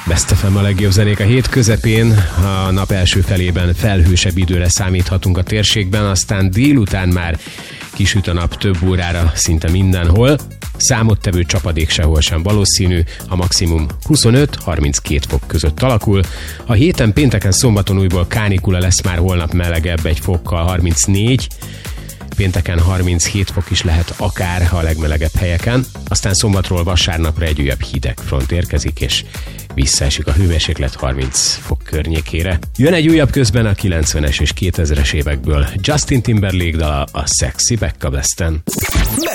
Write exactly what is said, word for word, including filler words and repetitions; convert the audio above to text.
Best ef em a legjobb zenék a hét közepén, a nap első felében felhősebb időre számíthatunk a térségben, aztán délután már kisüt a nap több órára szinte mindenhol. Számottevő csapadék sehol sem valószínű, a maximum huszonöt-harminckét fok között alakul. A héten pénteken szombaton újból kánikula lesz, már holnap melegebb egy fokkal, harmincnégy, pénteken harminchét fok is lehet akár a legmelegebb helyeken, aztán szombatról vasárnapra egy újabb hideg front érkezik, és visszaesik a hőmérséklet harminc fok környékére. Jön egy újabb közben a kilencvenes és kétezres évekből Justin Timberlake dala, a Sexy Back a Besten.